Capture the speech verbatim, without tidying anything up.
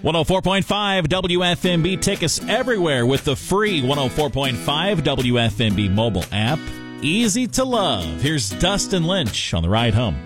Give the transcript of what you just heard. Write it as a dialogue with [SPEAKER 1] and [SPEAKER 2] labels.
[SPEAKER 1] one oh four point five W F M B. Take us everywhere with the free one oh four point five W F M B mobile app. Easy to love. Here's Dustin Lynch on the ride home.